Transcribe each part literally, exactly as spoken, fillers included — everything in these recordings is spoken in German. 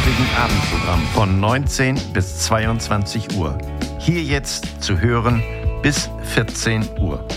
täglichen Abendprogramm von neunzehn bis zweiundzwanzig Uhr. Hier jetzt zu hören bis vierzehn Uhr.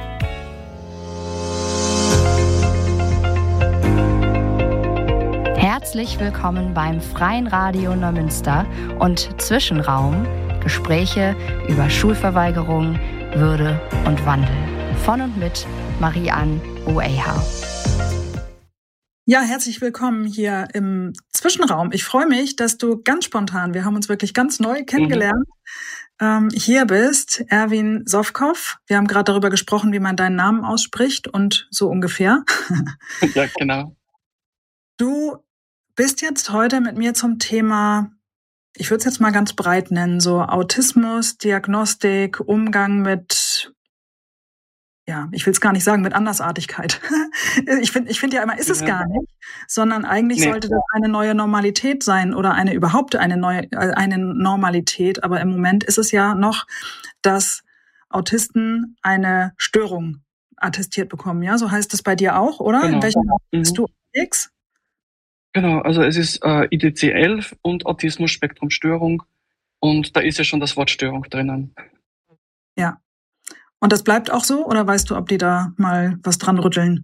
Herzlich willkommen beim Freien Radio Neumünster und Zwischenraum, Gespräche über Schulverweigerung, Würde und Wandel. Von und mit Marie-Ann Oeha. Ja, herzlich willkommen hier im Zwischenraum. Ich freue mich, dass du ganz spontan, wir haben uns wirklich ganz neu kennengelernt, mhm. ähm, hier bist, Erwin Sowkow. Wir haben gerade darüber gesprochen, wie man deinen Namen ausspricht und so ungefähr. Ja, genau. Du bist jetzt heute mit mir zum Thema, ich würde es jetzt mal ganz breit nennen, so Autismus, Diagnostik, Umgang mit, ja, ich will es gar nicht sagen, mit Andersartigkeit. ich finde ich finde ja immer, ist es ja. gar nicht, sondern eigentlich nee. sollte das eine neue Normalität sein oder eine überhaupt eine neue eine Normalität. Aber im Moment ist es ja noch, dass Autisten eine Störung attestiert bekommen. Ja, so heißt es bei dir auch, oder? Genau. In welchem Raum mhm. bist du unterwegs? Genau, also es ist äh, I D C elf und Autismus-Spektrum-Störung und da ist ja schon das Wort Störung drinnen. Ja. Und das bleibt auch so, oder weißt du, ob die da mal was dran rütteln?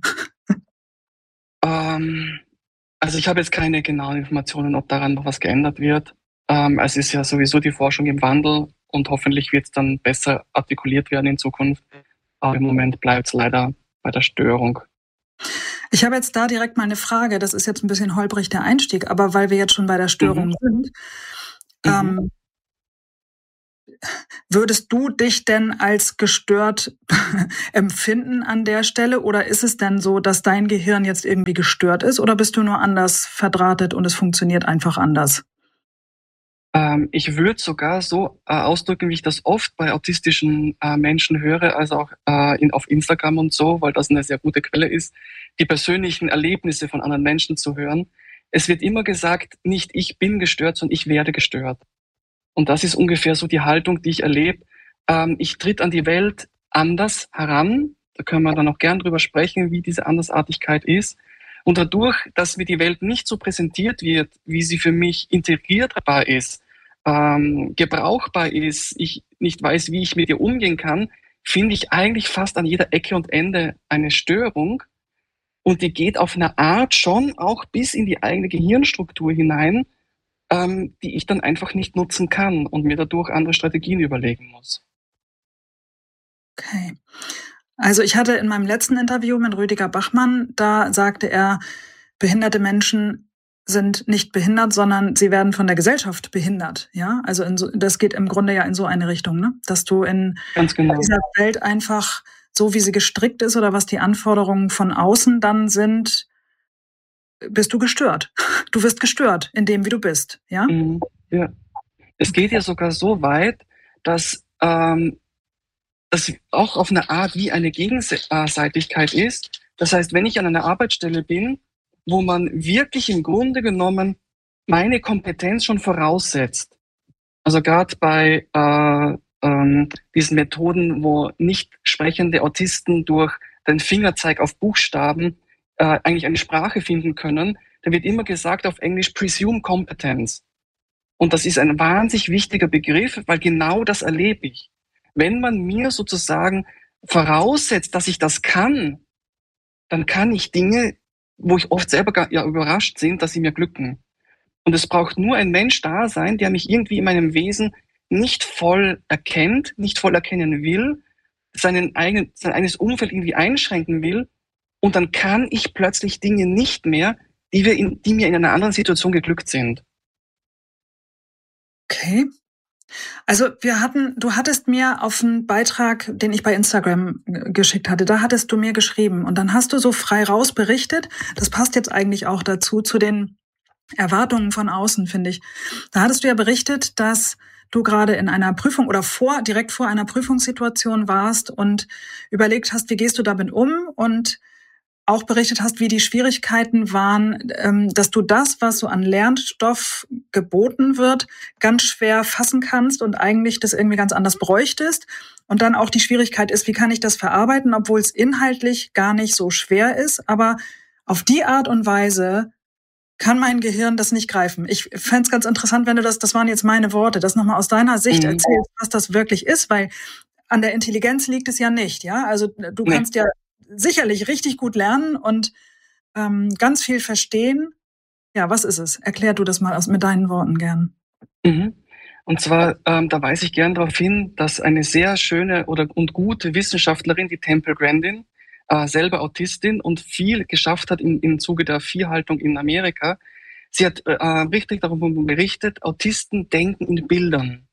ähm, also ich habe jetzt keine genauen Informationen, ob daran noch was geändert wird. Ähm, es ist ja sowieso die Forschung im Wandel und hoffentlich wird es dann besser artikuliert werden in Zukunft. Aber im Moment bleibt es leider bei der Störung. Ich habe jetzt da direkt mal eine Frage. Das ist jetzt ein bisschen holprig der Einstieg, aber weil wir jetzt schon bei der Störung mhm. sind, mhm. ähm, würdest du dich denn als gestört empfinden an der Stelle? Oder ist es denn so, dass dein Gehirn jetzt irgendwie gestört ist? Oder bist du nur anders verdrahtet und es funktioniert einfach anders? Ähm, ich würde sogar so äh, ausdrücken, wie ich das oft bei autistischen äh, Menschen höre, also auch äh, in, auf Instagram und so, weil das eine sehr gute Quelle ist, die persönlichen Erlebnisse von anderen Menschen zu hören. Es wird immer gesagt, nicht ich bin gestört, sondern ich werde gestört. Und das ist ungefähr so die Haltung, die ich erlebe. Ähm, ich tritt an die Welt anders heran. Da können wir dann auch gern drüber sprechen, wie diese Andersartigkeit ist. Und dadurch, dass mir die Welt nicht so präsentiert wird, wie sie für mich integrierbar ist, ähm, gebrauchbar ist, ich nicht weiß, wie ich mit ihr umgehen kann, finde ich eigentlich fast an jeder Ecke und Ende eine Störung. Und die geht auf eine Art schon auch bis in die eigene Gehirnstruktur hinein, ähm, die ich dann einfach nicht nutzen kann und mir dadurch andere Strategien überlegen muss. Okay. Also ich hatte in meinem letzten Interview mit Rüdiger Bachmann, da sagte er, behinderte Menschen sind nicht behindert, sondern sie werden von der Gesellschaft behindert. Ja, also in so, das geht im Grunde ja in so eine Richtung, ne? Dass du in Ganz genau. dieser Welt einfach so, wie sie gestrickt ist oder was die Anforderungen von außen dann sind, bist du gestört. Du wirst gestört in dem, wie du bist. Ja. Mhm, ja. Es geht ja sogar so weit, dass ähm, das auch auf eine Art wie eine Gegenseitigkeit ist. Das heißt, wenn ich an einer Arbeitsstelle bin, wo man wirklich im Grunde genommen meine Kompetenz schon voraussetzt. Also gerade bei äh, ähm, diesen Methoden, wo nicht sprechende Autisten durch den Fingerzeig auf Buchstaben äh, eigentlich eine Sprache finden können, da wird immer gesagt auf Englisch Presume Competence. Und das ist ein wahnsinnig wichtiger Begriff, weil genau das erlebe ich. Wenn man mir sozusagen voraussetzt, dass ich das kann, dann kann ich Dinge, wo ich oft selber gar, ja, überrascht bin, dass sie mir glücken. Und es braucht nur ein Mensch da sein, der mich irgendwie in meinem Wesen nicht voll erkennt, nicht voll erkennen will, seinen eigenen, sein eigenes Umfeld irgendwie einschränken will. Und dann kann ich plötzlich Dinge nicht mehr, die, wir in, die mir in einer anderen Situation geglückt sind. Okay. Also wir hatten, du hattest mir auf einen Beitrag, den ich bei Instagram geschickt hatte, da hattest du mir geschrieben und dann hast du so frei raus berichtet. Das passt jetzt eigentlich auch dazu, zu den Erwartungen von außen, finde ich. Da hattest du ja berichtet, dass du gerade in einer Prüfung oder vor, direkt vor einer Prüfungssituation warst und überlegt hast, wie gehst du damit um, und auch berichtet hast, wie die Schwierigkeiten waren, ähm, dass du das, was so an Lernstoff geboten wird, ganz schwer fassen kannst und eigentlich das irgendwie ganz anders bräuchtest. Und dann auch die Schwierigkeit ist, wie kann ich das verarbeiten, obwohl es inhaltlich gar nicht so schwer ist, aber auf die Art und Weise kann mein Gehirn das nicht greifen. Ich fände es ganz interessant, wenn du das, das waren jetzt meine Worte, das nochmal aus deiner Sicht mhm. erzählst, was das wirklich ist, weil an der Intelligenz liegt es ja nicht, ja. Also du nee. kannst ja sicherlich richtig gut lernen und ähm, ganz viel verstehen. Ja, was ist es? Erklär du das mal aus, mit deinen Worten gern. Mhm. Und zwar, ähm, da weise ich gern darauf hin, dass eine sehr schöne oder und gute Wissenschaftlerin, die Temple Grandin, äh, selber Autistin und viel geschafft hat im, im Zuge der Viehhaltung in Amerika. Sie hat äh, richtig darüber berichtet, Autisten denken in Bildern.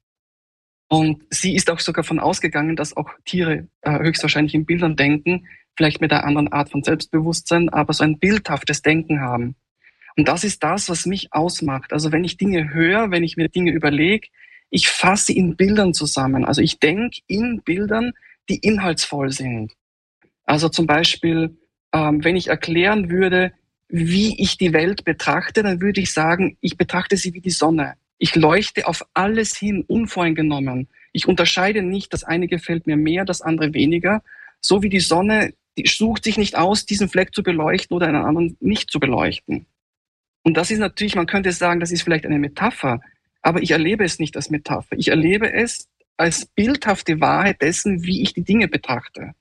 Und sie ist auch sogar davon ausgegangen, dass auch Tiere äh, höchstwahrscheinlich in Bildern denken, vielleicht mit einer anderen Art von Selbstbewusstsein, aber so ein bildhaftes Denken haben. Und das ist das, was mich ausmacht. Also wenn ich Dinge höre, wenn ich mir Dinge überlege, ich fasse in Bildern zusammen. Also ich denke in Bildern, die inhaltsvoll sind. Also zum Beispiel, ähm, wenn ich erklären würde, wie ich die Welt betrachte, dann würde ich sagen, ich betrachte sie wie die Sonne. Ich leuchte auf alles hin, unvoreingenommen. Ich unterscheide nicht, das eine gefällt mir mehr, das andere weniger. So wie die Sonne, die sucht sich nicht aus, diesen Fleck zu beleuchten oder einen anderen nicht zu beleuchten. Und das ist natürlich, man könnte sagen, das ist vielleicht eine Metapher, aber ich erlebe es nicht als Metapher. Ich erlebe es als bildhafte Wahrheit dessen, wie ich die Dinge betrachte.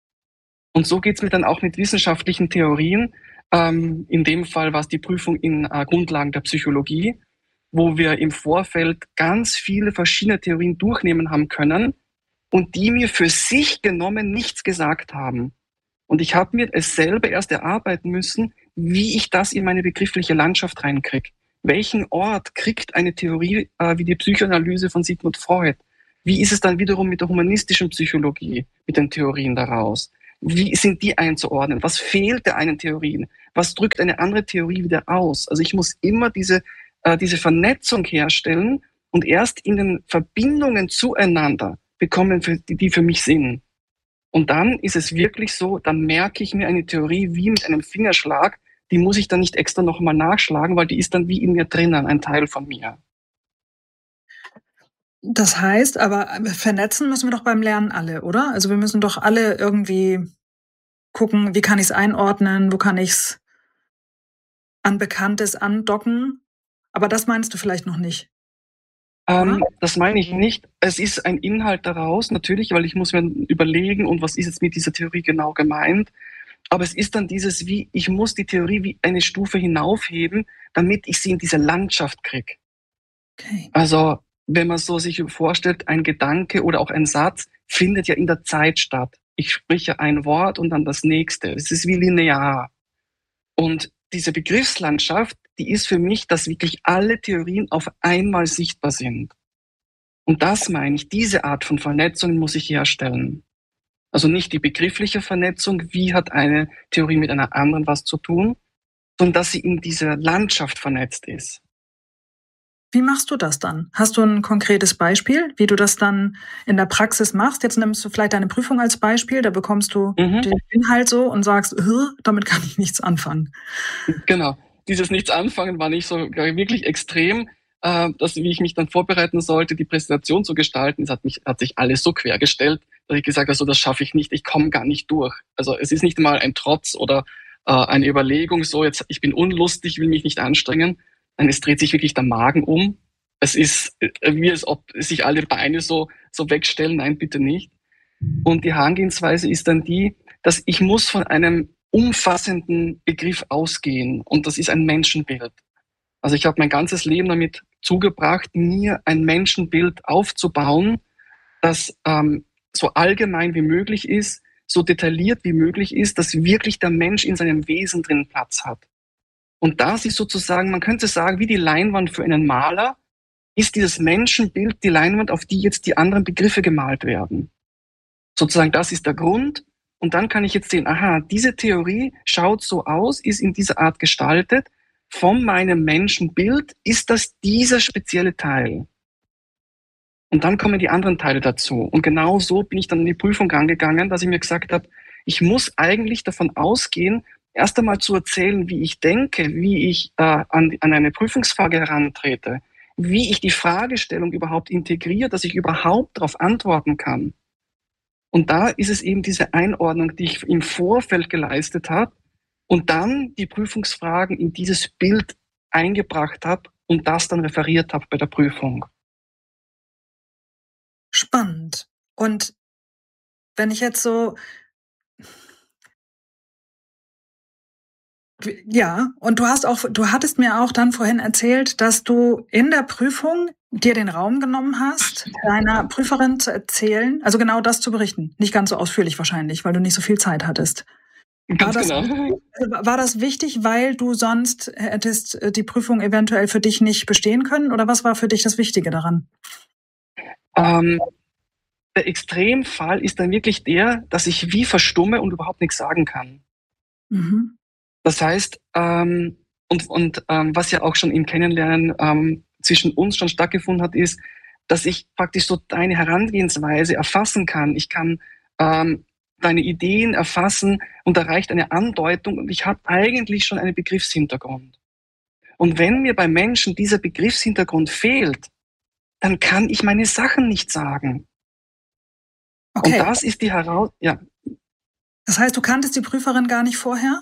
Und so geht es mir dann auch mit wissenschaftlichen Theorien. Ähm, in dem Fall war es die Prüfung in äh, Grundlagen der Psychologie, wo wir im Vorfeld ganz viele verschiedene Theorien durchnehmen haben können und die mir für sich genommen nichts gesagt haben. Und ich habe mir es selber erst erarbeiten müssen, wie ich das in meine begriffliche Landschaft reinkriege. Welchen Ort kriegt eine Theorie äh, wie die Psychoanalyse von Sigmund Freud? Wie ist es dann wiederum mit der humanistischen Psychologie, mit den Theorien daraus? Wie sind die einzuordnen? Was fehlt der einen Theorien? Was drückt eine andere Theorie wieder aus? Also ich muss immer diese, äh, diese Vernetzung herstellen und erst in den Verbindungen zueinander bekommen, für, die, die für mich Sinn. Und dann ist es wirklich so, dann merke ich mir eine Theorie wie mit einem Fingerschlag, die muss ich dann nicht extra nochmal nachschlagen, weil die ist dann wie in mir drinnen, ein Teil von mir. Das heißt, aber vernetzen müssen wir doch beim Lernen alle, oder? Also wir müssen doch alle irgendwie gucken, wie kann ich es einordnen, wo kann ich es an Bekanntes andocken. Aber das meinst du vielleicht noch nicht. Ähm, das meine ich nicht. Es ist ein Inhalt daraus, natürlich, weil ich muss mir überlegen, und was ist jetzt mit dieser Theorie genau gemeint. Aber es ist dann dieses, wie ich muss die Theorie wie eine Stufe hinaufheben, damit ich sie in diese Landschaft kriege. Okay. Also wenn man so sich vorstellt, ein Gedanke oder auch ein Satz findet ja in der Zeit statt. Ich spreche ein Wort und dann das nächste. Es ist wie linear. Und diese Begriffslandschaft, die ist für mich, dass wirklich alle Theorien auf einmal sichtbar sind. Und das meine ich, diese Art von Vernetzung muss ich herstellen. Also nicht die begriffliche Vernetzung, wie hat eine Theorie mit einer anderen was zu tun, sondern dass sie in dieser Landschaft vernetzt ist. Wie machst du das dann? Hast du ein konkretes Beispiel, wie du das dann in der Praxis machst? Jetzt nimmst du vielleicht deine Prüfung als Beispiel, da bekommst du mhm. den Inhalt so und sagst, damit kann ich nichts anfangen. Genau. Dieses Nichts anfangen war nicht so wirklich extrem, äh, dass wie ich mich dann vorbereiten sollte, die Präsentation zu gestalten. Es hat mich, hat sich alles so quergestellt, dass ich gesagt habe, so, das schaffe ich nicht, ich komme gar nicht durch. Also es ist nicht mal ein Trotz oder äh, eine Überlegung, so jetzt, ich bin unlustig, will mich nicht anstrengen. Nein, es dreht sich wirklich der Magen um. Es ist wie als ob sich alle Beine so, so wegstellen. Nein, bitte nicht. Und die Herangehensweise ist dann die, dass ich muss von einem umfassenden Begriff ausgehen. Und das ist ein Menschenbild. Also ich habe mein ganzes Leben damit zugebracht, mir ein Menschenbild aufzubauen, das ähm, so allgemein wie möglich ist, so detailliert wie möglich ist, dass wirklich der Mensch in seinem Wesen drin Platz hat. Und das ist sozusagen, man könnte sagen, wie die Leinwand für einen Maler, ist dieses Menschenbild die Leinwand, auf die jetzt die anderen Begriffe gemalt werden. Sozusagen, das ist der Grund. Und dann kann ich jetzt sehen, aha, diese Theorie schaut so aus, ist in dieser Art gestaltet. Von meinem Menschenbild ist das dieser spezielle Teil. Und dann kommen die anderen Teile dazu. Und genau so bin ich dann in die Prüfung angegangen, dass ich mir gesagt habe, ich muss eigentlich davon ausgehen, erst einmal zu erzählen, wie ich denke, wie ich äh, an, an eine Prüfungsfrage herantrete, wie ich die Fragestellung überhaupt integriere, dass ich überhaupt darauf antworten kann. Und da ist es eben diese Einordnung, die ich im Vorfeld geleistet habe und dann die Prüfungsfragen in dieses Bild eingebracht habe und das dann referiert habe bei der Prüfung. Spannend. Und wenn ich jetzt so, ja, und du hast auch, du hattest mir auch dann vorhin erzählt, dass du in der Prüfung dir den Raum genommen hast, deiner Prüferin zu erzählen, also genau das zu berichten. Nicht ganz so ausführlich wahrscheinlich, weil du nicht so viel Zeit hattest. Ganz war das, genau. War das wichtig, weil du sonst hättest die Prüfung eventuell für dich nicht bestehen können? Oder was war für dich das Wichtige daran? Ähm, der Extremfall ist dann wirklich der, dass ich wie verstumme und überhaupt nichts sagen kann. Mhm. Das heißt, ähm, und, und ähm, was ja auch schon im Kennenlernen ähm, zwischen uns schon stattgefunden hat, ist, dass ich praktisch so deine Herangehensweise erfassen kann. Ich kann ähm, deine Ideen erfassen und da reicht eine Andeutung und ich habe eigentlich schon einen Begriffshintergrund. Und wenn mir bei Menschen dieser Begriffshintergrund fehlt, dann kann ich meine Sachen nicht sagen. Okay. Und das ist die Herausforderung. Ja. Das heißt, du kanntest die Prüferin gar nicht vorher?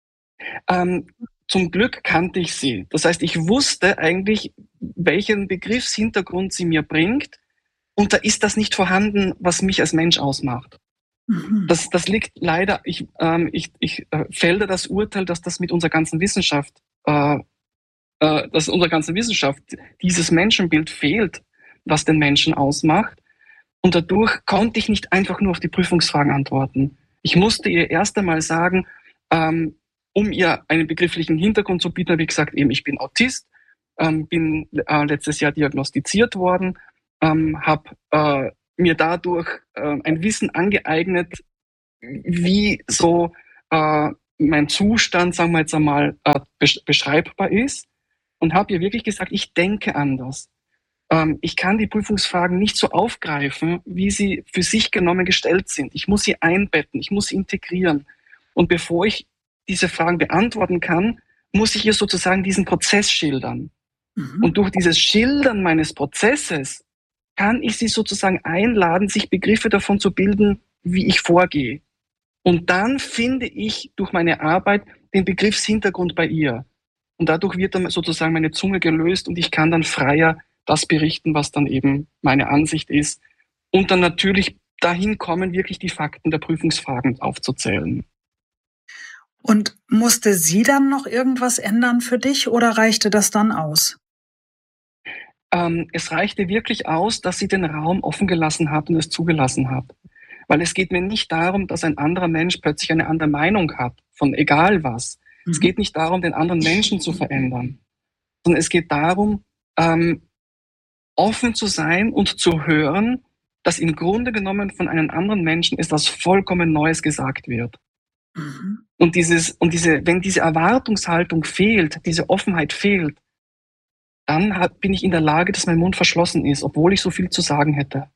Ähm, zum Glück kannte ich sie. Das heißt, ich wusste eigentlich, welchen Begriffshintergrund sie mir bringt. Und da ist das nicht vorhanden, was mich als Mensch ausmacht. Mhm. Das, das liegt leider, ich, ähm, ich, ich äh, fälle das Urteil, dass das mit unserer ganzen Wissenschaft, äh, äh, dass unserer ganzen Wissenschaft dieses Menschenbild fehlt, was den Menschen ausmacht. Und dadurch konnte ich nicht einfach nur auf die Prüfungsfragen antworten. Ich musste ihr erst einmal sagen, ähm, um ihr einen begrifflichen Hintergrund zu bieten, habe ich gesagt, eben, ich bin Autist, ähm, bin äh, letztes Jahr diagnostiziert worden, ähm, habe äh, mir dadurch äh, ein Wissen angeeignet, wie so äh, mein Zustand, sagen wir jetzt einmal, äh, besch- beschreibbar ist und habe ihr wirklich gesagt, ich denke anders. Ähm, ich kann die Prüfungsfragen nicht so aufgreifen, wie sie für sich genommen gestellt sind. Ich muss sie einbetten, ich muss sie integrieren. Und bevor ich diese Fragen beantworten kann, muss ich ihr sozusagen diesen Prozess schildern. Mhm. Und durch dieses Schildern meines Prozesses kann ich sie sozusagen einladen, sich Begriffe davon zu bilden, wie ich vorgehe. Und dann finde ich durch meine Arbeit den Begriffshintergrund bei ihr. Und dadurch wird dann sozusagen meine Zunge gelöst und ich kann dann freier das berichten, was dann eben meine Ansicht ist. Und dann natürlich dahin kommen, wirklich die Fakten der Prüfungsfragen aufzuzählen. Und musste sie dann noch irgendwas ändern für dich oder reichte das dann aus? Ähm, es reichte wirklich aus, dass sie den Raum offen gelassen hat und es zugelassen hat. Weil es geht mir nicht darum, dass ein anderer Mensch plötzlich eine andere Meinung hat, von egal was. Mhm. Es geht nicht darum, den anderen Menschen zu verändern, sondern es geht darum, ähm, offen zu sein und zu hören, dass im Grunde genommen von einem anderen Menschen etwas vollkommen Neues gesagt wird. Mhm. Und dieses, und diese, wenn diese Erwartungshaltung fehlt, diese Offenheit fehlt, dann hat, bin ich in der Lage, dass mein Mund verschlossen ist, obwohl ich so viel zu sagen hätte.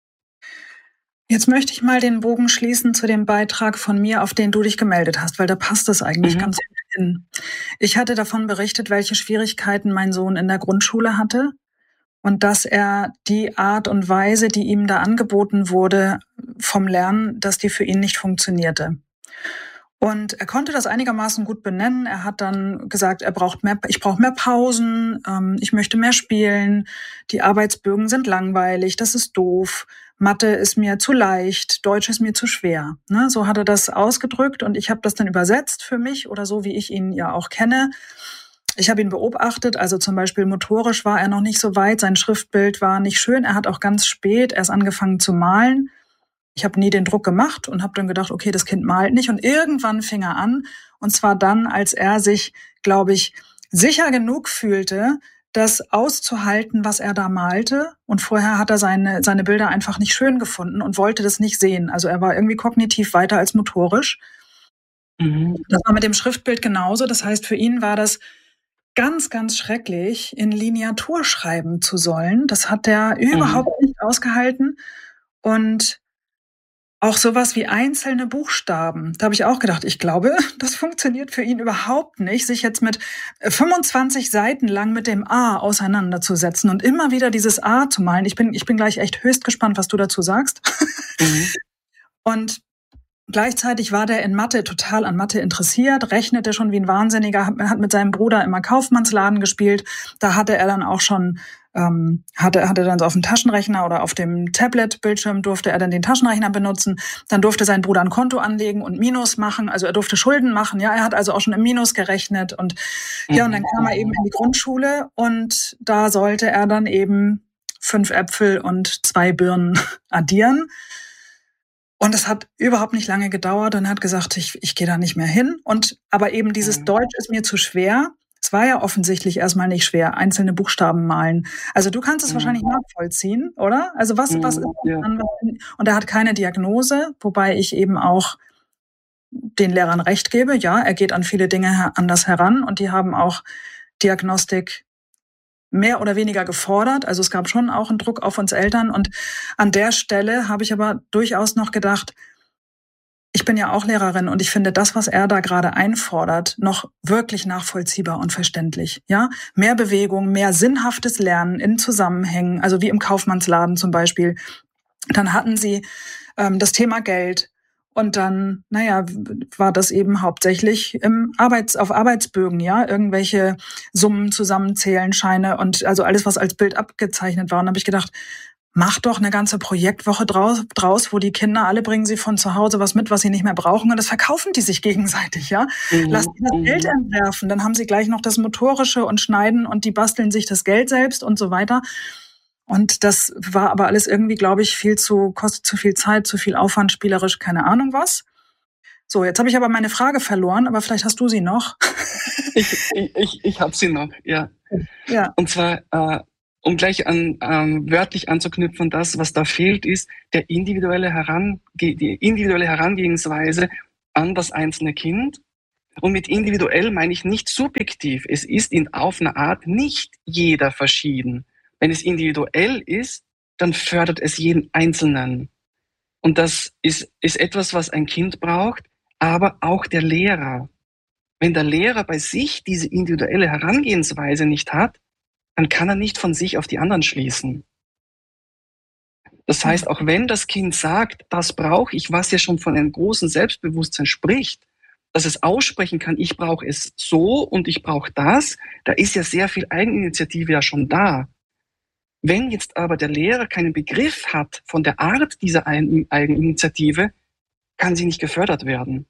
Jetzt möchte ich mal den Bogen schließen zu dem Beitrag von mir, auf den du dich gemeldet hast, weil da passt es eigentlich mhm. ganz gut hin. Ich hatte davon berichtet, welche Schwierigkeiten mein Sohn in der Grundschule hatte und dass er die Art und Weise, die ihm da angeboten wurde vom Lernen, dass die für ihn nicht funktionierte. Und er konnte das einigermaßen gut benennen. Er hat dann gesagt, er braucht mehr, ich brauche mehr Pausen, ähm, ich möchte mehr spielen, die Arbeitsbögen sind langweilig, das ist doof, Mathe ist mir zu leicht, Deutsch ist mir zu schwer. Ne? So hat er das ausgedrückt und ich habe das dann übersetzt für mich oder so, wie ich ihn ja auch kenne. Ich habe ihn beobachtet, also zum Beispiel motorisch war er noch nicht so weit, sein Schriftbild war nicht schön, er hat auch ganz spät erst angefangen zu malen. Ich habe nie den Druck gemacht und habe dann gedacht, okay, das Kind malt nicht. Und irgendwann fing er an. Und zwar dann, als er sich, glaube ich, sicher genug fühlte, das auszuhalten, was er da malte. Und vorher hat er seine, seine Bilder einfach nicht schön gefunden und wollte das nicht sehen. Also er war irgendwie kognitiv weiter als motorisch. Mhm. Das war mit dem Schriftbild genauso. Das heißt, für ihn war das ganz, ganz schrecklich, in Lineatur schreiben zu sollen. Das hat er mhm. überhaupt nicht ausgehalten. Und auch sowas wie einzelne Buchstaben. Da habe ich auch gedacht, ich glaube, das funktioniert für ihn überhaupt nicht, sich jetzt mit fünfundzwanzig Seiten lang mit dem A auseinanderzusetzen und immer wieder dieses A zu malen. Ich bin, ich bin gleich echt höchst gespannt, was du dazu sagst. Mhm. Und gleichzeitig war der in Mathe total an Mathe interessiert, rechnete schon wie ein Wahnsinniger, hat mit seinem Bruder immer Kaufmannsladen gespielt. Da hatte er dann auch schon, ähm, hatte, hatte dann so auf dem Taschenrechner oder auf dem Tablet-Bildschirm durfte er dann den Taschenrechner benutzen. Dann durfte sein Bruder ein Konto anlegen und Minus machen. Also er durfte Schulden machen. Ja, er hat also auch schon im Minus gerechnet. Und ja, und dann kam er eben in die Grundschule und da sollte er dann eben fünf Äpfel und zwei Birnen addieren. Und es hat überhaupt nicht lange gedauert und hat gesagt, ich, ich gehe da nicht mehr hin. Und aber eben dieses Deutsch ist mir zu schwer. Es war ja offensichtlich erstmal nicht schwer, einzelne Buchstaben malen. Also du kannst es mhm. wahrscheinlich nachvollziehen, oder? Also was, mhm, was ist das ja. dann? Und er hat keine Diagnose, wobei ich eben auch den Lehrern recht gebe. Ja, er geht an viele Dinge anders heran und die haben auch Diagnostik mehr oder weniger gefordert. Also es gab schon auch einen Druck auf uns Eltern. Und an der Stelle habe ich aber durchaus noch gedacht, ich bin ja auch Lehrerin und ich finde das, was er da gerade einfordert, noch wirklich nachvollziehbar und verständlich. Ja, mehr Bewegung, mehr sinnhaftes Lernen in Zusammenhängen, also wie im Kaufmannsladen zum Beispiel. Dann hatten sie ähm, das Thema Geld. Und dann, naja, war das eben hauptsächlich im Arbeits, auf Arbeitsbögen, ja, irgendwelche Summen zusammenzählen, Scheine und also alles, was als Bild abgezeichnet war. Und da habe ich gedacht, mach doch eine ganze Projektwoche draus, draus, wo die Kinder, alle bringen sie von zu Hause was mit, was sie nicht mehr brauchen und das verkaufen die sich gegenseitig, ja. Mhm. Lass die das Geld entwerfen, dann haben sie gleich noch das Motorische und Schneiden und die basteln sich das Geld selbst und so weiter. Und das war aber alles irgendwie, glaube ich, viel zu, kostet zu viel Zeit, zu viel Aufwand, spielerisch, keine Ahnung was. So, jetzt habe ich aber meine Frage verloren, aber vielleicht hast du sie noch. ich ich, ich, ich habe sie noch, ja. ja. Und zwar, äh, um gleich an ähm, wörtlich anzuknüpfen, das, was da fehlt, ist der individuelle Herange- die individuelle Herangehensweise an das einzelne Kind. Und mit individuell meine ich nicht subjektiv. Es ist in auf eine Art nicht jeder verschieden. Wenn es individuell ist, dann fördert es jeden Einzelnen. Und das ist, ist etwas, was ein Kind braucht, aber auch der Lehrer. Wenn der Lehrer bei sich diese individuelle Herangehensweise nicht hat, dann kann er nicht von sich auf die anderen schließen. Das heißt, auch wenn das Kind sagt, das brauche ich, was ja schon von einem großen Selbstbewusstsein spricht, dass es aussprechen kann, ich brauche es so und ich brauche das, da ist ja sehr viel Eigeninitiative ja schon da. Wenn jetzt aber der Lehrer keinen Begriff hat von der Art dieser Eigeninitiative, kann sie nicht gefördert werden.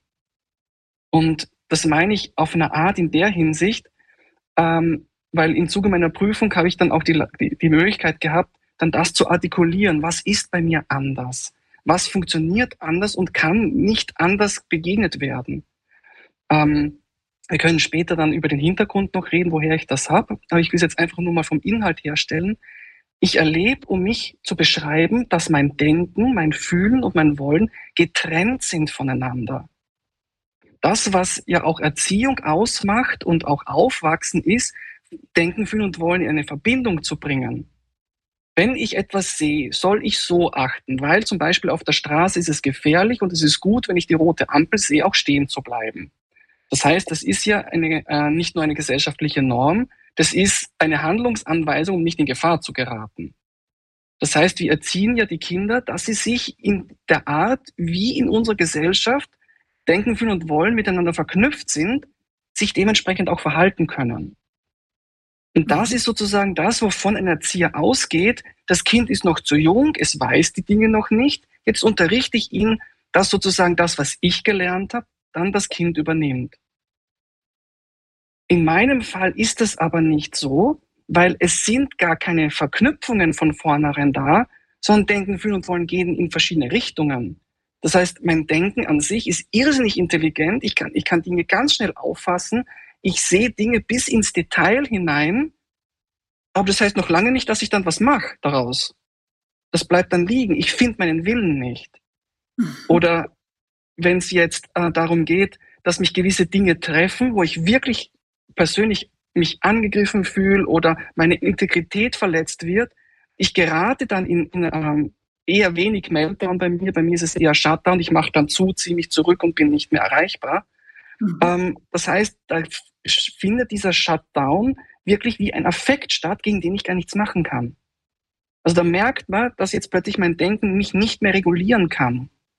Und das meine ich auf eine Art in der Hinsicht, ähm, weil im Zuge meiner Prüfung habe ich dann auch die, die, die Möglichkeit gehabt, dann das zu artikulieren. Was ist bei mir anders? Was funktioniert anders und kann nicht anders begegnet werden? Ähm, wir können später dann über den Hintergrund noch reden, woher ich das habe. Aber ich will es jetzt einfach nur mal vom Inhalt herstellen. Ich erlebe, um mich zu beschreiben, dass mein Denken, mein Fühlen und mein Wollen getrennt sind voneinander. Das, was ja auch Erziehung ausmacht und auch Aufwachsen ist, Denken, Fühlen und Wollen in eine Verbindung zu bringen. Wenn ich etwas sehe, soll ich so achten, weil zum Beispiel auf der Straße ist es gefährlich und es ist gut, wenn ich die rote Ampel sehe, auch stehen zu bleiben. Das heißt, das ist ja eine, äh, nicht nur eine gesellschaftliche Norm, das ist eine Handlungsanweisung, um nicht in Gefahr zu geraten. Das heißt, wir erziehen ja die Kinder, dass sie sich in der Art, wie in unserer Gesellschaft Denken, Fühlen und Wollen miteinander verknüpft sind, sich dementsprechend auch verhalten können. Und das ist sozusagen das, wovon ein Erzieher ausgeht. Das Kind ist noch zu jung, es weiß die Dinge noch nicht. Jetzt unterrichte ich ihn, dass sozusagen das, was ich gelernt habe, dann das Kind übernimmt. In meinem Fall ist es aber nicht so, weil es sind gar keine Verknüpfungen von vornherein da, sondern Denken, Fühlen und Wollen gehen in verschiedene Richtungen. Das heißt, mein Denken an sich ist irrsinnig intelligent. Ich kann, ich kann Dinge ganz schnell auffassen. Ich sehe Dinge bis ins Detail hinein. Aber das heißt noch lange nicht, dass ich dann was mache daraus. Das bleibt dann liegen. Ich finde meinen Willen nicht. Oder wenn es jetzt äh, darum geht, dass mich gewisse Dinge treffen, wo ich wirklich persönlich mich angegriffen fühle oder meine Integrität verletzt wird, ich gerate dann in, in ähm, eher wenig Meltdown bei mir. Bei mir ist es eher Shutdown. Ich mache dann zu, ziehe mich zurück und bin nicht mehr erreichbar. Mhm. Ähm, das heißt, da findet dieser Shutdown wirklich wie ein Affekt statt, gegen den ich gar nichts machen kann. Also da merkt man, dass jetzt plötzlich mein Denken mich nicht mehr regulieren kann.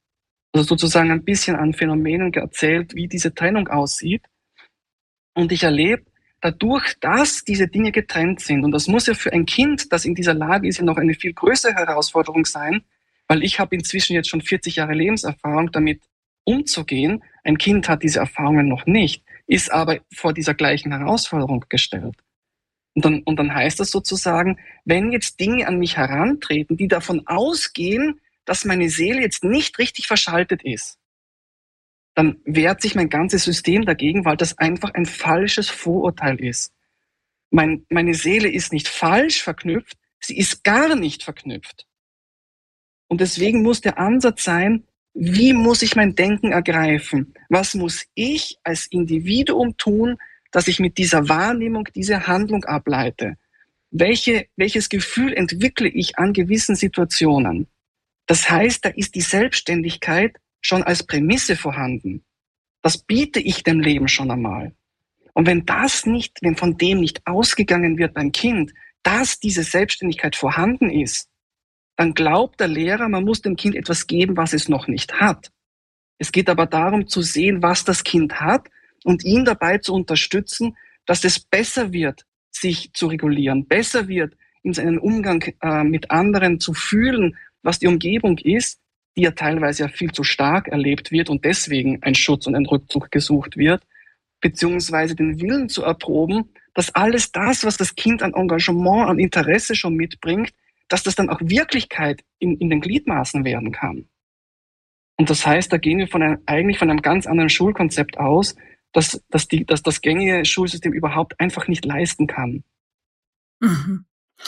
also sozusagen ein bisschen an Phänomenen erzählt, wie diese Trennung aussieht. Und ich erlebe dadurch, dass diese Dinge getrennt sind, und das muss ja für ein Kind, das in dieser Lage ist, ja noch eine viel größere Herausforderung sein, weil ich habe inzwischen jetzt schon vierzig Jahre Lebenserfahrung, damit umzugehen. Ein Kind hat diese Erfahrungen noch nicht, ist aber vor dieser gleichen Herausforderung gestellt. Und dann, und dann heißt das sozusagen, wenn jetzt Dinge an mich herantreten, die davon ausgehen, dass meine Seele jetzt nicht richtig verschaltet ist, dann wehrt sich mein ganzes System dagegen, weil das einfach ein falsches Vorurteil ist. Mein, meine Seele ist nicht falsch verknüpft, sie ist gar nicht verknüpft. Und deswegen muss der Ansatz sein, wie muss ich mein Denken ergreifen? Was muss ich als Individuum tun, dass ich mit dieser Wahrnehmung diese Handlung ableite? Welche, welches Gefühl entwickle ich an gewissen Situationen? Das heißt, da ist die Selbstständigkeit schon als Prämisse vorhanden. Das biete ich dem Leben schon einmal. Und wenn das nicht, wenn von dem nicht ausgegangen wird beim Kind, dass diese Selbstständigkeit vorhanden ist, dann glaubt der Lehrer, man muss dem Kind etwas geben, was es noch nicht hat. Es geht aber darum zu sehen, was das Kind hat und ihn dabei zu unterstützen, dass es besser wird, sich zu regulieren, besser wird, in seinen Umgang äh, mit anderen zu fühlen, was die Umgebung ist, die ja teilweise ja viel zu stark erlebt wird und deswegen ein Schutz und ein Rückzug gesucht wird, beziehungsweise den Willen zu erproben, dass alles das, was das Kind an Engagement, an Interesse schon mitbringt, dass das dann auch Wirklichkeit in, in den Gliedmaßen werden kann. Und das heißt, da gehen wir von einem, eigentlich von einem ganz anderen Schulkonzept aus, dass, dass, die, dass das gängige Schulsystem überhaupt einfach nicht leisten kann. Mhm.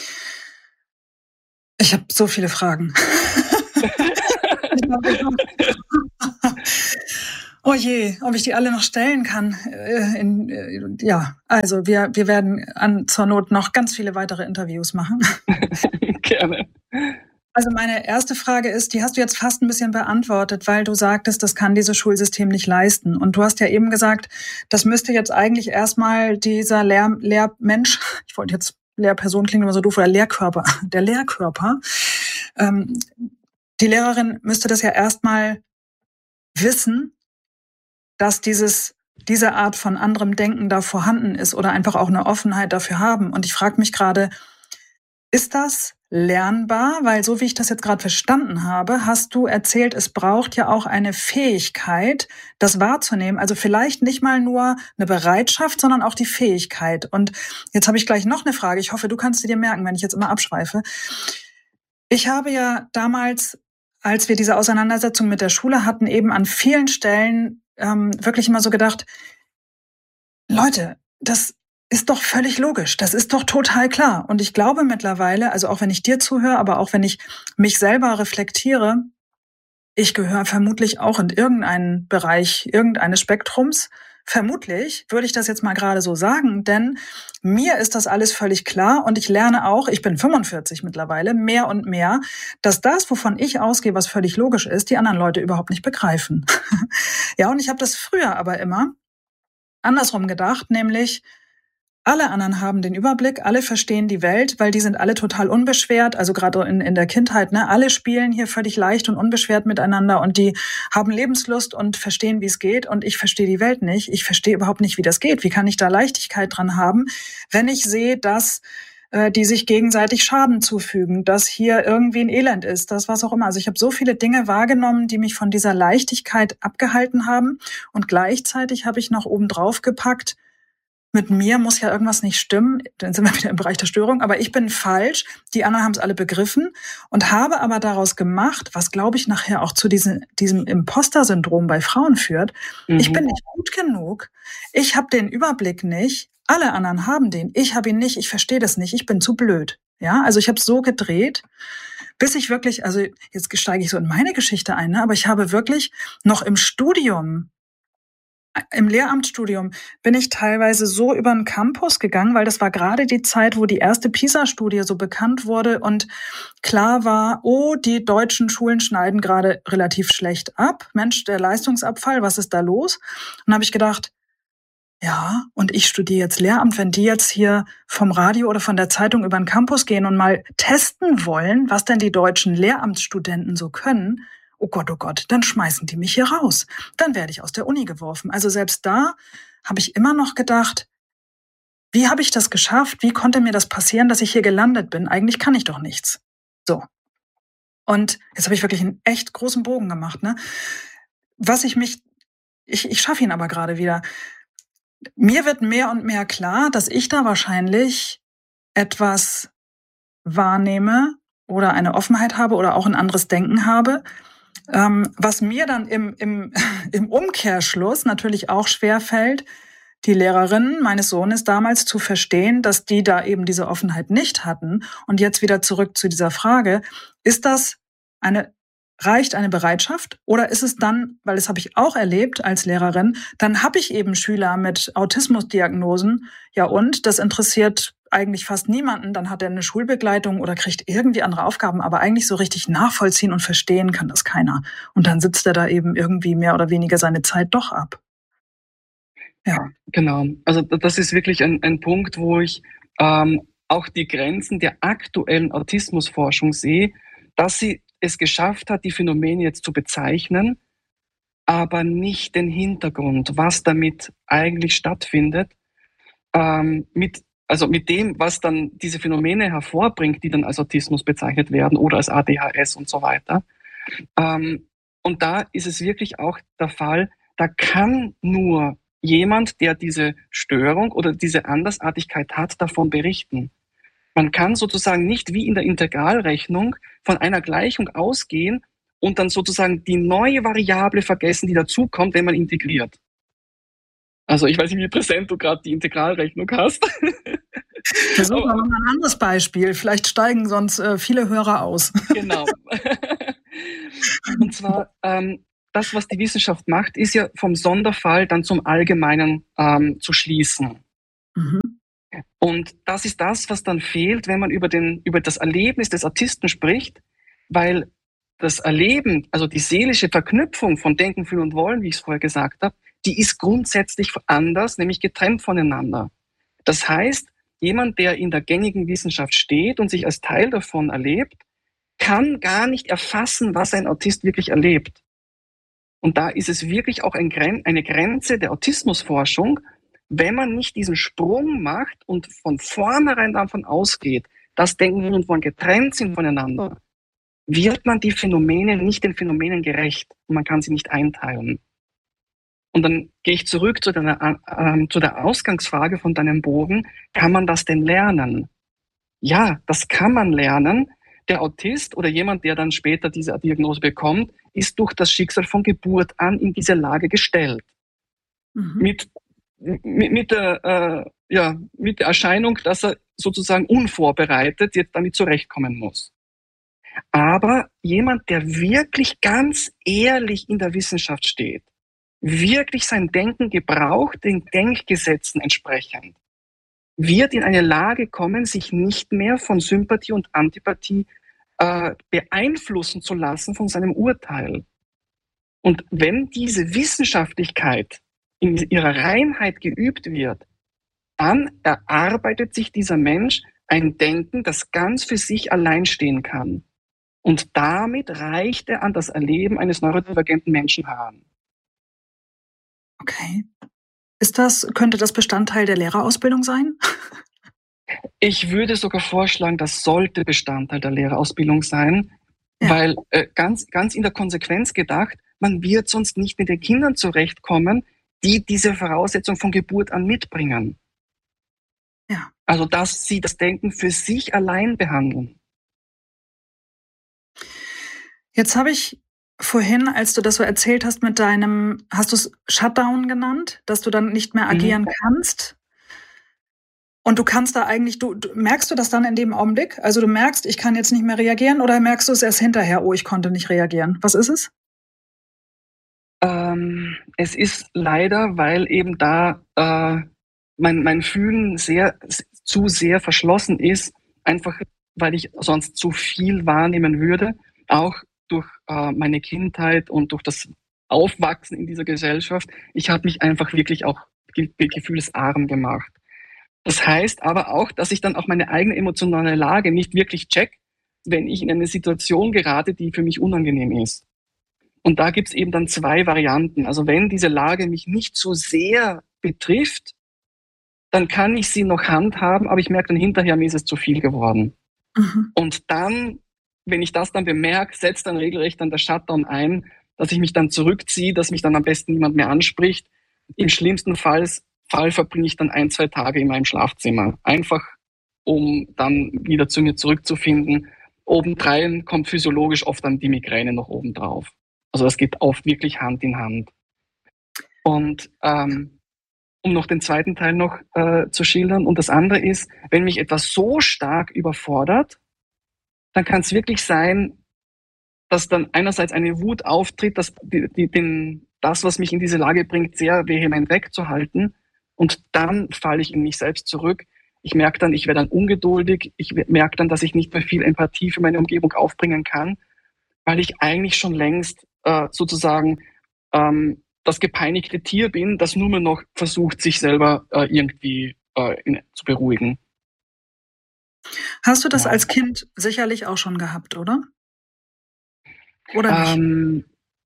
Ich habe so viele Fragen. Oh je, ob ich die alle noch stellen kann. Äh, in, äh, ja, also wir, wir werden an, zur Not noch ganz viele weitere Interviews machen. Gerne. Also meine erste Frage ist, die hast du jetzt fast ein bisschen beantwortet, weil du sagtest, das kann dieses Schulsystem nicht leisten. Und du hast ja eben gesagt, das müsste jetzt eigentlich erstmal dieser Lehr- Lehrmensch, ich wollte jetzt Lehrperson klingt immer so doof, oder Lehrkörper, der Lehrkörper, ähm, die Lehrerin müsste das ja erstmal wissen, dass dieses, diese Art von anderem Denken da vorhanden ist oder einfach auch eine Offenheit dafür haben. Und ich frage mich gerade, ist das lernbar? Weil so wie ich das jetzt gerade verstanden habe, hast du erzählt, es braucht ja auch eine Fähigkeit, das wahrzunehmen. Also vielleicht nicht mal nur eine Bereitschaft, sondern auch die Fähigkeit. Und jetzt habe ich gleich noch eine Frage. Ich hoffe, du kannst sie dir merken, wenn ich jetzt immer abschweife. Ich habe ja damals, als wir diese Auseinandersetzung mit der Schule hatten, eben an vielen Stellen ähm, wirklich immer so gedacht, Leute, das ist doch völlig logisch. Das ist doch total klar. Und ich glaube mittlerweile, also auch wenn ich dir zuhöre, aber auch wenn ich mich selber reflektiere, ich gehöre vermutlich auch in irgendeinen Bereich irgendeines Spektrums. Vermutlich würde ich das jetzt mal gerade so sagen, denn mir ist das alles völlig klar und ich lerne auch, ich bin fünfundvierzig mittlerweile, mehr und mehr, dass das, wovon ich ausgehe, was völlig logisch ist, die anderen Leute überhaupt nicht begreifen. Ja, und ich habe das früher aber immer andersrum gedacht, nämlich alle anderen haben den Überblick, alle verstehen die Welt, weil die sind alle total unbeschwert, also gerade in, in der Kindheit, ne, alle spielen hier völlig leicht und unbeschwert miteinander und die haben Lebenslust und verstehen, wie es geht und ich verstehe die Welt nicht, ich verstehe überhaupt nicht, wie das geht, wie kann ich da Leichtigkeit dran haben, wenn ich sehe, dass äh, die sich gegenseitig Schaden zufügen, dass hier irgendwie ein Elend ist, das was auch immer. Also ich habe so viele Dinge wahrgenommen, die mich von dieser Leichtigkeit abgehalten haben und gleichzeitig habe ich noch oben drauf gepackt, mit mir muss ja irgendwas nicht stimmen, dann sind wir wieder im Bereich der Störung, aber ich bin falsch, die anderen haben es alle begriffen und habe aber daraus gemacht, was glaube ich nachher auch zu diesem, diesem Imposter-Syndrom bei Frauen führt, mhm. Ich bin nicht gut genug, ich habe den Überblick nicht, alle anderen haben den, ich habe ihn nicht, ich verstehe das nicht, ich bin zu blöd. Ja, also ich habe so gedreht, bis ich wirklich, also jetzt steige ich so in meine Geschichte ein, ne, aber ich habe wirklich noch im Studium Im Lehramtsstudium bin ich teilweise so über den Campus gegangen, weil das war gerade die Zeit, wo die erste PISA-Studie so bekannt wurde und klar war, oh, die deutschen Schulen schneiden gerade relativ schlecht ab. Mensch, der Leistungsabfall, was ist da los? Und dann habe ich gedacht, ja, und ich studiere jetzt Lehramt, wenn die jetzt hier vom Radio oder von der Zeitung über den Campus gehen und mal testen wollen, was denn die deutschen Lehramtsstudenten so können, oh Gott, oh Gott, dann schmeißen die mich hier raus. Dann werde ich aus der Uni geworfen. Also selbst da habe ich immer noch gedacht, wie habe ich das geschafft? Wie konnte mir das passieren, dass ich hier gelandet bin? Eigentlich kann ich doch nichts. So. Und jetzt habe ich wirklich einen echt großen Bogen gemacht, ne? Was ich mich, ich, ich schaffe ihn aber gerade wieder. Mir wird mehr und mehr klar, dass ich da wahrscheinlich etwas wahrnehme oder eine Offenheit habe oder auch ein anderes Denken habe, ähm, was mir dann im, im, im Umkehrschluss natürlich auch schwerfällt, die Lehrerin meines Sohnes damals zu verstehen, dass die da eben diese Offenheit nicht hatten. Und jetzt wieder zurück zu dieser Frage, ist das eine, reicht eine Bereitschaft oder ist es dann, weil das habe ich auch erlebt als Lehrerin, dann habe ich eben Schüler mit Autismusdiagnosen, ja und, das interessiert eigentlich fast niemanden, dann hat er eine Schulbegleitung oder kriegt irgendwie andere Aufgaben, aber eigentlich so richtig nachvollziehen und verstehen kann das keiner. Und dann sitzt er da eben irgendwie mehr oder weniger seine Zeit doch ab. Ja. Genau. Also das ist wirklich ein, ein Punkt, wo ich ähm, auch die Grenzen der aktuellen Autismusforschung sehe, dass sie es geschafft hat, die Phänomene jetzt zu bezeichnen, aber nicht den Hintergrund, was damit eigentlich stattfindet, ähm, mit, also mit dem, was dann diese Phänomene hervorbringt, die dann als Autismus bezeichnet werden oder als A D H S und so weiter. Ähm, und da ist es wirklich auch der Fall, da kann nur jemand, der diese Störung oder diese Andersartigkeit hat, davon berichten. Man kann sozusagen nicht wie in der Integralrechnung von einer Gleichung ausgehen und dann sozusagen die neue Variable vergessen, die dazukommt, wenn man integriert. Also ich weiß nicht, wie präsent du gerade die Integralrechnung hast. Versuchen wir mal ein anderes Beispiel. Vielleicht steigen sonst äh, viele Hörer aus. Genau. Und zwar, ähm, das, was die Wissenschaft macht, ist ja vom Sonderfall dann zum Allgemeinen ähm, zu schließen. Mhm. Und das ist das, was dann fehlt, wenn man über, den, über das Erlebnis des Autisten spricht, weil das Erleben, also die seelische Verknüpfung von Denken, Fühlen und Wollen, wie ich es vorher gesagt habe, die ist grundsätzlich anders, nämlich getrennt voneinander. Das heißt, jemand, der in der gängigen Wissenschaft steht und sich als Teil davon erlebt, kann gar nicht erfassen, was ein Autist wirklich erlebt. Und da ist es wirklich auch ein Gren- eine Grenze der Autismusforschung, wenn man nicht diesen Sprung macht und von vornherein davon ausgeht, dass Denken und Wollen getrennt sind voneinander, wird man die Phänomene nicht den Phänomenen gerecht und man kann sie nicht einteilen. Und dann gehe ich zurück zu, deiner, äh, zu der Ausgangsfrage von deinem Bogen, kann man das denn lernen? Ja, das kann man lernen. Der Autist oder jemand, der dann später diese Diagnose bekommt, ist durch das Schicksal von Geburt an in diese Lage gestellt. Mhm. Mit, mit, mit, der, äh, ja, mit der Erscheinung, dass er sozusagen unvorbereitet jetzt damit zurechtkommen muss. Aber jemand, der wirklich ganz ehrlich in der Wissenschaft steht, wirklich sein Denken gebraucht, den Denkgesetzen entsprechend, wird in eine Lage kommen, sich nicht mehr von Sympathie und Antipathie äh, beeinflussen zu lassen von seinem Urteil. Und wenn diese Wissenschaftlichkeit in ihrer Reinheit geübt wird, dann erarbeitet sich dieser Mensch ein Denken, das ganz für sich allein stehen kann. Und damit reicht er an das Erleben eines neurodivergenten Menschen heran. Okay. Ist das, könnte das Bestandteil der Lehrerausbildung sein? Ich würde sogar vorschlagen, das sollte Bestandteil der Lehrerausbildung sein, ja. weil äh, ganz, ganz in der Konsequenz gedacht, man wird sonst nicht mit den Kindern zurechtkommen, die diese Voraussetzung von Geburt an mitbringen. Ja. Also, dass sie das Denken für sich allein behandeln. Jetzt habe ich vorhin, als du das so erzählt hast mit deinem, hast du es Shutdown genannt, dass du dann nicht mehr agieren mhm. kannst? Und du kannst da eigentlich, du, du merkst du das dann in dem Augenblick? Also du merkst, ich kann jetzt nicht mehr reagieren, oder merkst du es erst hinterher, oh, ich konnte nicht reagieren? Was ist es? Ähm, es ist leider, weil eben da äh, mein, mein Fühlen sehr, zu sehr verschlossen ist, einfach weil ich sonst zu viel wahrnehmen würde, auch durch äh, meine Kindheit und durch das Aufwachsen in dieser Gesellschaft. Ich habe mich einfach wirklich auch ge- gefühlsarm gemacht. Das heißt aber auch, dass ich dann auch meine eigene emotionale Lage nicht wirklich check, wenn ich in eine Situation gerate, die für mich unangenehm ist. Und da gibt es eben dann zwei Varianten. Also wenn diese Lage mich nicht so sehr betrifft, dann kann ich sie noch handhaben, aber ich merke dann hinterher, mir ist es zu viel geworden. Mhm. Und dann, wenn ich das dann bemerke, setzt dann regelrecht dann der Shutdown ein, dass ich mich dann zurückziehe, dass mich dann am besten niemand mehr anspricht. Im schlimmsten Fall, Fall verbringe ich dann ein, zwei Tage in meinem Schlafzimmer. Einfach, um dann wieder zu mir zurückzufinden. Obendrein kommt physiologisch oft dann die Migräne noch oben drauf. Also das geht oft wirklich Hand in Hand. Und ähm, um noch den zweiten Teil noch äh, zu schildern. Und das andere ist, wenn mich etwas so stark überfordert, dann kann es wirklich sein, dass dann einerseits eine Wut auftritt, dass die, die, den, das, was mich in diese Lage bringt, sehr vehement wegzuhalten. Und dann falle ich in mich selbst zurück. Ich merke dann, ich werde dann ungeduldig. Ich merke dann, dass ich nicht mehr viel Empathie für meine Umgebung aufbringen kann, weil ich eigentlich schon längst äh, sozusagen ähm, das gepeinigte Tier bin, das nur mehr noch versucht, sich selber äh, irgendwie äh, in, zu beruhigen. Hast du das ja. als Kind sicherlich auch schon gehabt, oder? Oder nicht? Ähm,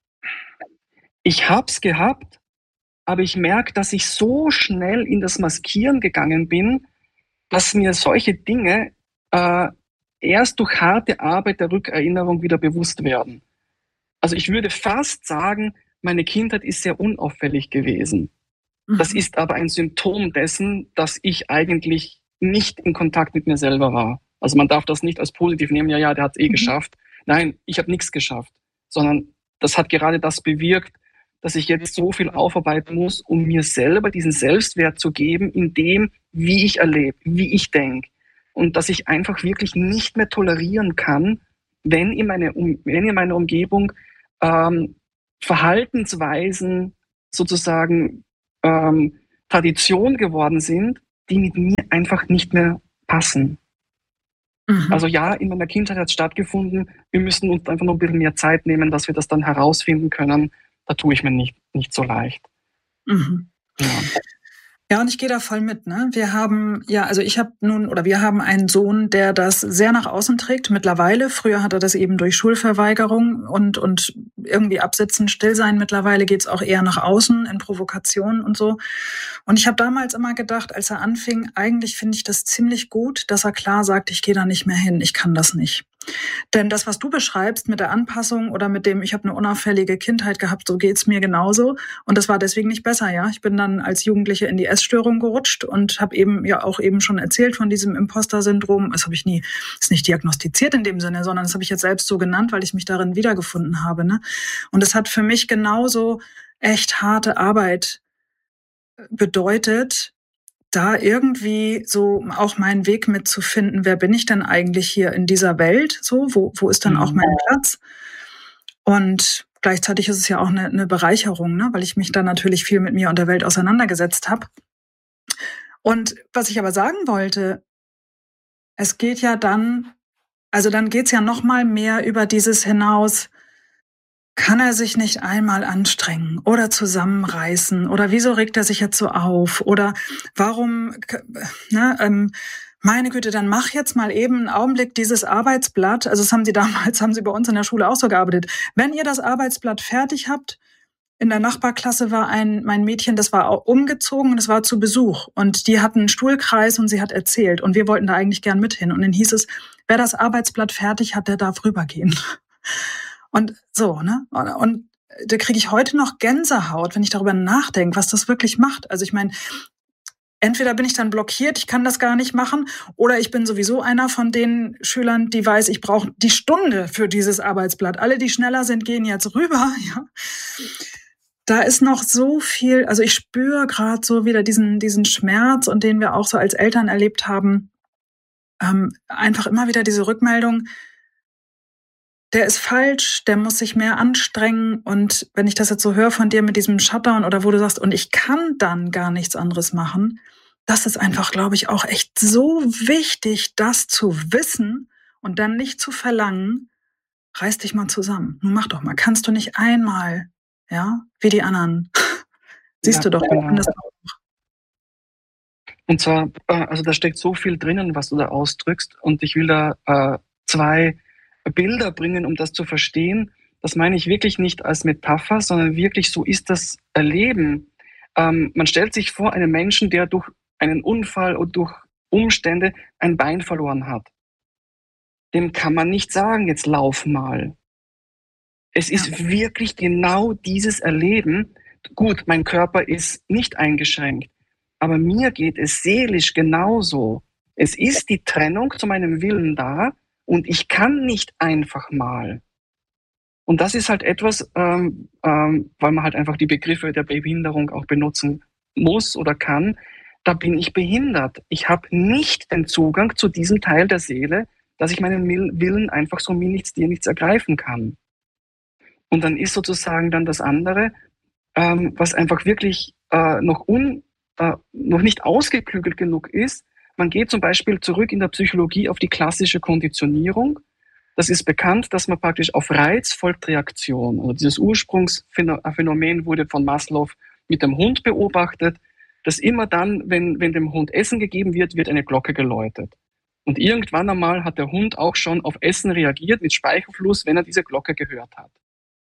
ich hab's gehabt, aber ich merke, dass ich so schnell in das Maskieren gegangen bin, dass mir solche Dinge äh, erst durch harte Arbeit der Rückerinnerung wieder bewusst werden. Also ich würde fast sagen, meine Kindheit ist sehr unauffällig gewesen. Mhm. Das ist aber ein Symptom dessen, dass ich eigentlich nicht in Kontakt mit mir selber war. Also man darf das nicht als positiv nehmen, ja, ja, der hat es eh mhm. geschafft. Nein, ich habe nichts geschafft, sondern das hat gerade das bewirkt, dass ich jetzt so viel aufarbeiten muss, um mir selber diesen Selbstwert zu geben, in dem, wie ich erlebe, wie ich denke. Und dass ich einfach wirklich nicht mehr tolerieren kann, wenn in, meine, wenn in meiner Umgebung ähm, Verhaltensweisen sozusagen ähm, Tradition geworden sind, die mit mir einfach nicht mehr passen. Mhm. Also ja, in meiner Kindheit hat es stattgefunden. Wir müssen uns einfach noch ein bisschen mehr Zeit nehmen, dass wir das dann herausfinden können. Da tue ich mir nicht, nicht so leicht. Mhm. Ja. Ja, und ich gehe da voll mit, ne? Wir haben, ja, also ich habe nun, oder wir haben einen Sohn, der das sehr nach außen trägt mittlerweile. Früher hat er das eben durch Schulverweigerung und und irgendwie absitzen, still sein. Mittlerweile geht's auch eher nach außen in Provokationen und so. Und ich habe damals immer gedacht, als er anfing, eigentlich finde ich das ziemlich gut, dass er klar sagt, ich gehe da nicht mehr hin, ich kann das nicht. Denn das, was du beschreibst mit der Anpassung oder mit dem, ich habe eine unauffällige Kindheit gehabt, so geht's mir genauso. Und das war deswegen nicht besser, ja. Ich bin dann als Jugendliche in die Essstörung gerutscht und habe eben ja auch eben schon erzählt von diesem Imposter-Syndrom. Das habe ich nie, ist nicht diagnostiziert in dem Sinne, sondern das habe ich jetzt selbst so genannt, weil ich mich darin wiedergefunden habe, ne? Und es hat für mich genauso echt harte Arbeit bedeutet, da irgendwie so auch meinen Weg mitzufinden, wer bin ich denn eigentlich hier in dieser Welt, so, wo, wo ist dann mhm. auch mein Platz? Und gleichzeitig ist es ja auch eine, eine Bereicherung, ne, weil ich mich dann natürlich viel mit mir und der Welt auseinandergesetzt habe. Und was ich aber sagen wollte, es geht ja dann, also dann geht's ja noch mal mehr über dieses hinaus, kann er sich nicht einmal anstrengen oder zusammenreißen? Oder wieso regt er sich jetzt so auf? Oder warum, ne, ähm, meine Güte, dann mach jetzt mal eben einen Augenblick dieses Arbeitsblatt. Also das haben sie damals, haben sie bei uns in der Schule auch so gearbeitet. Wenn ihr das Arbeitsblatt fertig habt, in der Nachbarklasse war ein, mein Mädchen, das war auch umgezogen und es war zu Besuch. Und die hatten einen Stuhlkreis und sie hat erzählt. Und wir wollten da eigentlich gern mit hin. Und dann hieß es, wer das Arbeitsblatt fertig hat, der darf rübergehen. Und so, ne? Und da kriege ich heute noch Gänsehaut, wenn ich darüber nachdenke, was das wirklich macht. Also ich meine, entweder bin ich dann blockiert, ich kann das gar nicht machen, oder ich bin sowieso einer von den Schülern, die weiß, ich brauche die Stunde für dieses Arbeitsblatt. Alle, die schneller sind, gehen jetzt rüber. Ja. Da ist noch so viel, also ich spüre gerade so wieder diesen, diesen Schmerz, und den wir auch so als Eltern erlebt haben. Ähm, einfach immer wieder diese Rückmeldung, der ist falsch, der muss sich mehr anstrengen. Und wenn ich das jetzt so höre von dir mit diesem Shutdown oder wo du sagst, und ich kann dann gar nichts anderes machen, das ist einfach, glaube ich, auch echt so wichtig, das zu wissen und dann nicht zu verlangen, reiß dich mal zusammen. Nun mach doch mal, kannst du nicht einmal, ja, wie die anderen. Siehst ja, du doch, du genau. findest auch. Und zwar, also da steckt so viel drinnen, was du da ausdrückst, und ich will da äh, zwei Bilder bringen, um das zu verstehen. das meine ich wirklich nicht als Metapher, sondern wirklich so ist das Erleben. Ähm, man stellt sich vor einen Menschen, der durch einen Unfall oder durch Umstände ein Bein verloren hat. Dem kann man nicht sagen, jetzt lauf mal. Es ist ja. wirklich genau dieses Erleben. Gut, mein Körper ist nicht eingeschränkt, aber mir geht es seelisch genauso. Es ist die Trennung zu meinem Willen da und ich kann nicht einfach mal. Und das ist halt etwas, ähm, ähm, weil man halt einfach die Begriffe der Behinderung auch benutzen muss oder kann. Da bin ich behindert. Ich habe nicht den Zugang zu diesem Teil der Seele, dass ich meinen Willen einfach so mir nichts, dir nichts ergreifen kann. Und dann ist sozusagen dann das andere, ähm, was einfach wirklich äh, noch, un, äh, noch nicht ausgeklügelt genug ist. Man geht zum Beispiel zurück in der Psychologie auf die klassische Konditionierung. Das ist bekannt, dass man praktisch auf Reiz folgt Reaktion. Also dieses Ursprungsphänomen wurde von Maslow mit dem Hund beobachtet, dass immer dann, wenn, wenn dem Hund Essen gegeben wird, wird eine Glocke geläutet. Und irgendwann einmal hat der Hund auch schon auf Essen reagiert mit Speichelfluss, wenn er diese Glocke gehört hat.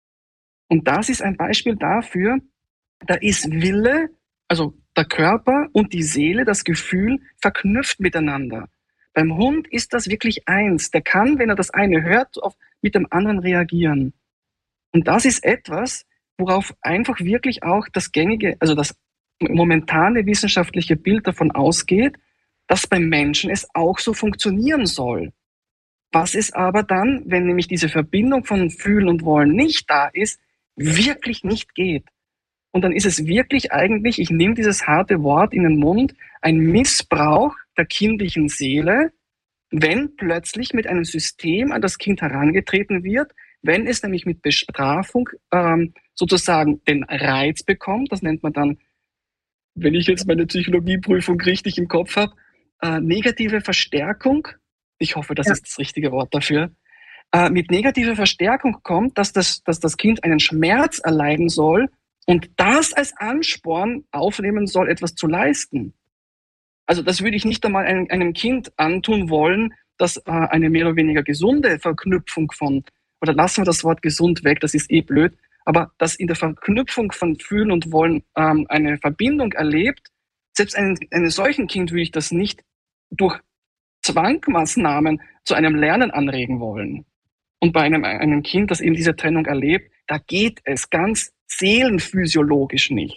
Und das ist ein Beispiel dafür, da ist Wille, also der Körper und die Seele, das Gefühl, verknüpft miteinander. Beim Hund ist das wirklich eins. Der kann, wenn er das eine hört, auf, mit dem anderen reagieren. Und das ist etwas, worauf einfach wirklich auch das gängige, also das momentane wissenschaftliche Bild davon ausgeht, dass beim Menschen es auch so funktionieren soll. Was ist aber dann, wenn nämlich diese Verbindung von Fühlen und Wollen nicht da ist, wirklich nicht geht? Und dann ist es wirklich eigentlich, ich nehme dieses harte Wort in den Mund, ein Missbrauch der kindlichen Seele, wenn plötzlich mit einem System an das Kind herangetreten wird, wenn es nämlich mit Bestrafung ähm, sozusagen den Reiz bekommt, das nennt man dann, wenn ich jetzt meine Psychologieprüfung richtig im Kopf habe, äh, negative Verstärkung, ich hoffe, das ja. ist das richtige Wort dafür, äh, mit negativer Verstärkung kommt, dass das, dass das Kind einen Schmerz erleiden soll und das als Ansporn aufnehmen soll, etwas zu leisten. Also das würde ich nicht einmal einem, einem Kind antun wollen, das äh, eine mehr oder weniger gesunde Verknüpfung von, oder lassen wir das Wort gesund weg, das ist eh blöd, aber das in der Verknüpfung von Fühlen und Wollen ähm, eine Verbindung erlebt, selbst einem, einem solchen Kind würde ich das nicht durch Zwangmaßnahmen zu einem Lernen anregen wollen. Und bei einem, einem Kind, das eben diese Trennung erlebt, da geht es ganz seelenphysiologisch nicht.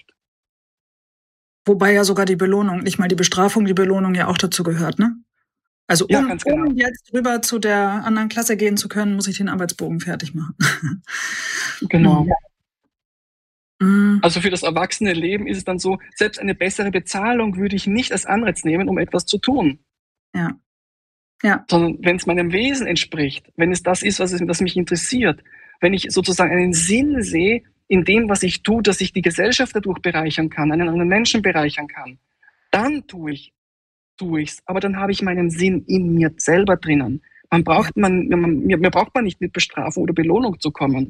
Wobei ja sogar die Belohnung, nicht mal die Bestrafung, die Belohnung ja auch dazu gehört, ne? Also um, ja, ganz genau. um jetzt rüber zu der anderen Klasse gehen zu können, muss ich den Arbeitsbogen fertig machen. Genau. Mhm. Also für das erwachsene Leben ist es dann so, selbst eine bessere Bezahlung würde ich nicht als Anreiz nehmen, um etwas zu tun. Ja. Ja. Sondern wenn es meinem Wesen entspricht, wenn es das ist, was, es, was mich interessiert, wenn ich sozusagen einen Sinn sehe in dem, was ich tue, dass ich die Gesellschaft dadurch bereichern kann, einen anderen Menschen bereichern kann, dann tue ich tue ich's. Aber dann habe ich meinen Sinn in mir selber drinnen. Man braucht man, man, mir, mir braucht man nicht mit Bestrafung oder Belohnung zu kommen.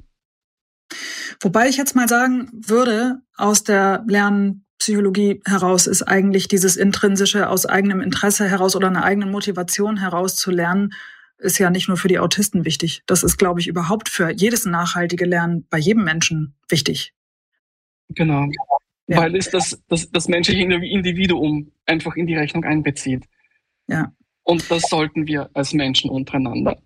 Wobei ich jetzt mal sagen würde, aus der Lernpsychologie heraus ist eigentlich dieses intrinsische, aus eigenem Interesse heraus oder einer eigenen Motivation heraus zu lernen, ist ja nicht nur für die Autisten wichtig. Das ist, glaube ich, überhaupt für jedes nachhaltige Lernen bei jedem Menschen wichtig. Genau. Ja. Weil es das, das, das menschliche Individuum einfach in die Rechnung einbezieht. Ja. Und das sollten wir als Menschen untereinander.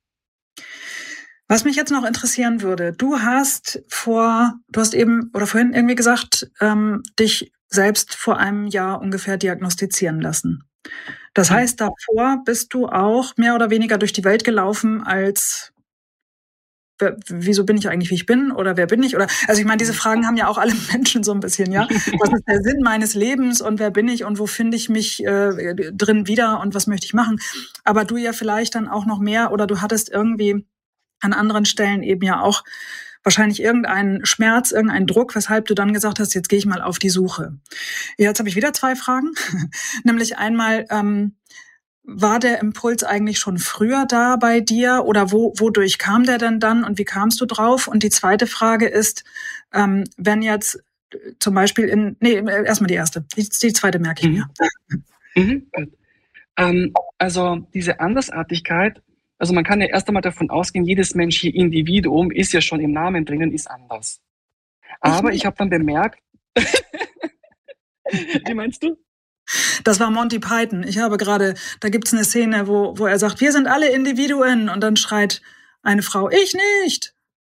Was mich jetzt noch interessieren würde, du hast vor, du hast eben oder vorhin irgendwie gesagt, ähm, dich selbst vor einem Jahr ungefähr diagnostizieren lassen. Das heißt, davor bist du auch mehr oder weniger durch die Welt gelaufen als Wer, wieso bin ich eigentlich, wie ich bin? Oder wer bin ich? Oder, also ich meine, diese Fragen haben ja auch alle Menschen so ein bisschen, ja. Was ist der Sinn meines Lebens und wer bin ich und wo finde ich mich äh, drin wieder und was möchte ich machen? Aber du ja vielleicht dann auch noch mehr oder du hattest irgendwie an anderen Stellen eben ja auch wahrscheinlich irgendeinen Schmerz, irgendeinen Druck, weshalb du dann gesagt hast, jetzt gehe ich mal auf die Suche. Jetzt habe ich wieder zwei Fragen. Nämlich einmal, ähm, war der Impuls eigentlich schon früher da bei dir oder wo, wodurch kam der denn dann und wie kamst du drauf? Und die zweite Frage ist, ähm, wenn jetzt zum Beispiel in, nee, erstmal die erste, die, die zweite merke ich mir. Mhm. Mhm. Ähm, also diese Andersartigkeit Also man kann ja erst einmal davon ausgehen, jedes menschliche Individuum ist ja schon im Namen drinnen, ist anders. Aber ich, ich habe dann bemerkt, wie meinst du? Das war Monty Python. Ich habe gerade, da gibt's eine Szene, wo, wo er sagt, wir sind alle Individuen, und dann schreit eine Frau, ich nicht.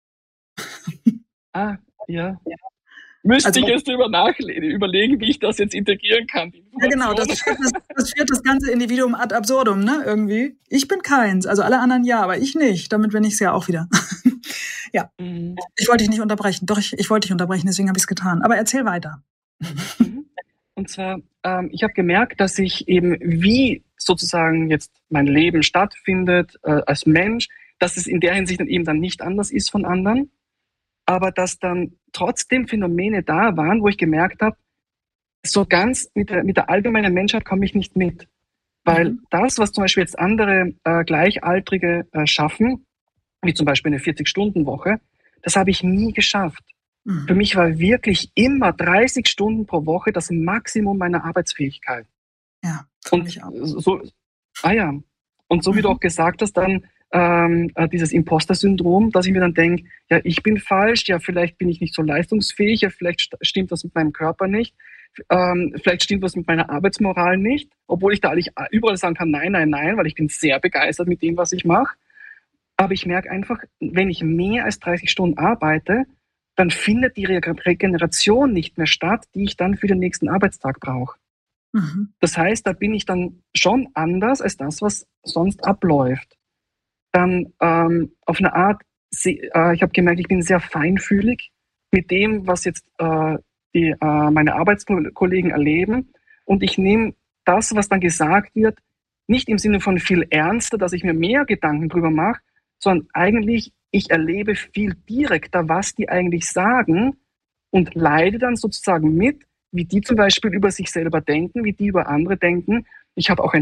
Ah, ja. ja. Müsste also, ich jetzt über überlegen, wie ich das jetzt integrieren kann. Ja, genau, das führt das, das führt das ganze Individuum ad absurdum, ne, irgendwie. Ich bin keins, also alle anderen ja, aber ich nicht. Damit bin ich es ja auch wieder. Ja, mhm. Ich wollte dich nicht unterbrechen. Doch, ich, ich wollte dich unterbrechen, deswegen habe ich es getan. Aber erzähl weiter. Und zwar, ähm, ich habe gemerkt, dass ich eben, wie sozusagen jetzt mein Leben stattfindet äh, als Mensch, dass es in der Hinsicht dann eben dann nicht anders ist von anderen, aber dass dann trotzdem Phänomene da waren, wo ich gemerkt habe, so ganz mit der, mit der allgemeinen Menschheit komme ich nicht mit. Weil mhm. das, was zum Beispiel jetzt andere äh, Gleichaltrige äh, schaffen, wie zum Beispiel eine vierzig-Stunden-Woche, das habe ich nie geschafft. Mhm. Für mich war wirklich immer dreißig Stunden pro Woche das Maximum meiner Arbeitsfähigkeit. Ja, und ich auch. So, ah ja, und so wie mhm. du auch gesagt hast, dann ähm, dieses Imposter-Syndrom, dass ich mir dann denke, ja, ich bin falsch, ja, vielleicht bin ich nicht so leistungsfähig, ja, vielleicht st- stimmt was mit meinem Körper nicht, ähm, vielleicht stimmt was mit meiner Arbeitsmoral nicht, obwohl ich da eigentlich überall sagen kann, nein, nein, nein, weil ich bin sehr begeistert mit dem, was ich mache. Aber ich merke einfach, wenn ich mehr als dreißig Stunden arbeite, dann findet die Re- Regeneration nicht mehr statt, die ich dann für den nächsten Arbeitstag brauche. Mhm. Das heißt, da bin ich dann schon anders als das, was sonst abläuft. Dann ähm, auf eine Art, äh, ich habe gemerkt, ich bin sehr feinfühlig mit dem, was jetzt äh, die, äh, meine Arbeitskollegen erleben. Und ich nehme das, was dann gesagt wird, nicht im Sinne von viel ernster, dass ich mir mehr Gedanken drüber mache, sondern eigentlich, ich erlebe viel direkter, was die eigentlich sagen, und leide dann sozusagen mit, wie die zum Beispiel über sich selber denken, wie die über andere denken. Ich habe auch ein